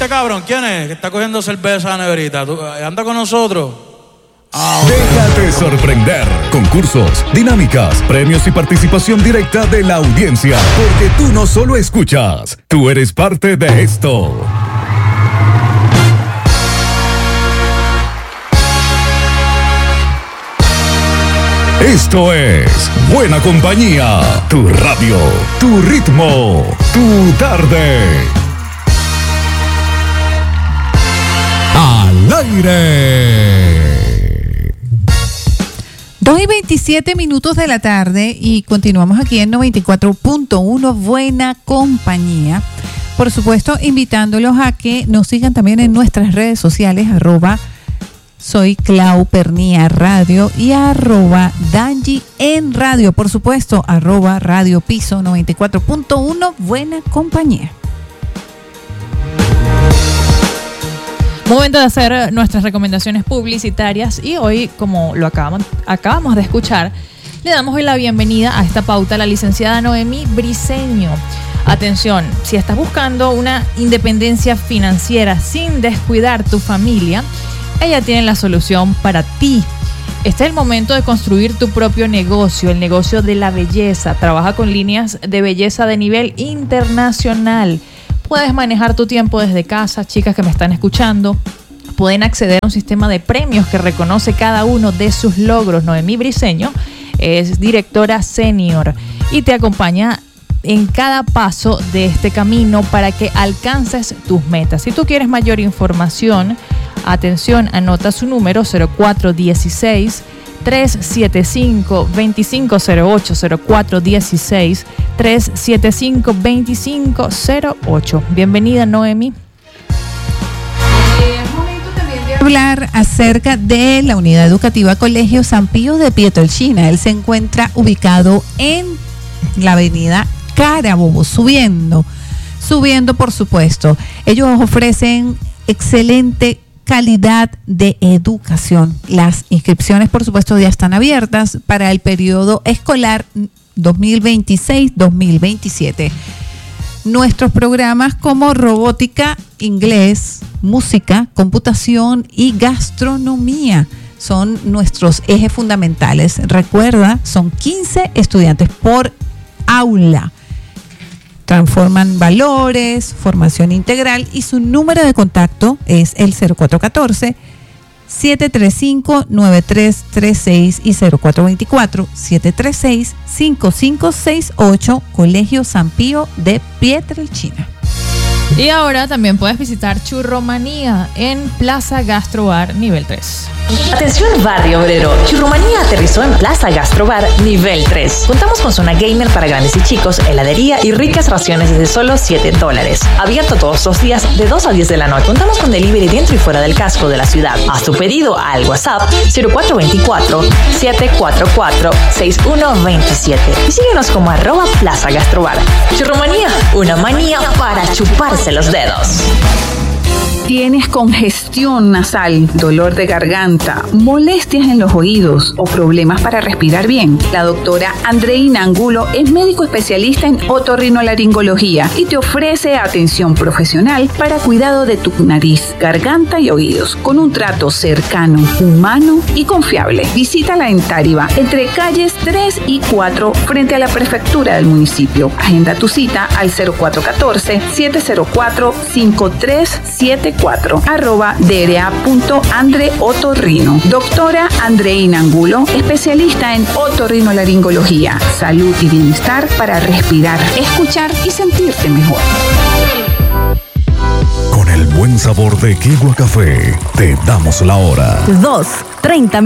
Este cabrón, ¿quién es? Que está cogiendo cerveza a la neverita. ¿Anda con nosotros? Déjate sorprender. Concursos, dinámicas, premios y participación directa de la audiencia. Porque tú no solo escuchas, tú eres parte de esto. Esto es Buena Compañía, tu radio, tu ritmo, tu tarde. Al aire. 2:27 de la tarde y continuamos aquí en 94.1 Buena Compañía. Por supuesto, invitándolos a que nos sigan también en nuestras redes sociales, @Soy Clau Pernía Radio y @Danji en Radio. Por supuesto, @Radio Piso 94.1 Buena Compañía. Momento de hacer nuestras recomendaciones publicitarias y hoy, como lo acabamos de escuchar, le damos hoy la bienvenida a esta pauta a la licenciada Noemí Briceño. Atención, si estás buscando una independencia financiera sin descuidar tu familia, ella tiene la solución para ti. Este es el momento de construir tu propio negocio, el negocio de la belleza. Trabaja con líneas de belleza de nivel internacional. Puedes manejar tu tiempo desde casa, chicas que me están escuchando. Pueden acceder a un sistema de premios que reconoce cada uno de sus logros. Noemí Briceño es directora senior y te acompaña en cada paso de este camino para que alcances tus metas. Si tú quieres mayor información, atención, anota su número 0416-375-2508, 0416-375-2508. Bienvenida, Noemí. Es momento también de hablar acerca de la unidad educativa Colegio San Pío de Pietrelcina. Él se encuentra ubicado en la avenida Carabobo, subiendo, por supuesto. Ellos ofrecen excelente calidad de educación. Las inscripciones, por supuesto, ya están abiertas para el periodo escolar 2026-2027. Nuestros programas como robótica, inglés, música, computación y gastronomía son nuestros ejes fundamentales. Recuerda, son 15 estudiantes por aula. Transforman valores, formación integral y su número de contacto es el 0414-735-9336 y 0424-736-5568, Colegio San Pío de Pietrelcina. Y ahora también puedes visitar Churromanía en Plaza Gastrobar nivel 3. Atención Barrio Obrero, Churromanía aterrizó en Plaza Gastrobar nivel 3. Contamos con zona gamer para grandes y chicos, heladería y ricas raciones desde solo $7. Abierto todos los días de 2 a 10 de la noche. Contamos con delivery dentro y fuera del casco de la ciudad. Haz tu pedido al WhatsApp 0424-744-6127 y síguenos como @Plaza Gastrobar. Churromanía, una manía para chuparse los dedos. ¿Tienes congestión nasal, dolor de garganta, molestias en los oídos o problemas para respirar bien? La doctora Andreina Angulo es médico especialista en otorrinolaringología y te ofrece atención profesional para cuidado de tu nariz, garganta y oídos, con un trato cercano, humano y confiable. Visítala en Táriba, entre calles 3 y 4, frente a la prefectura del municipio. Agenda tu cita al 0414-704-5374. @DRA.AndreOtorrino. Doctora Andreina Angulo, especialista en otorrinolaringología, salud y bienestar para respirar, escuchar y sentirte mejor. Con el buen sabor de Kiwa Café, te damos la hora. 2:30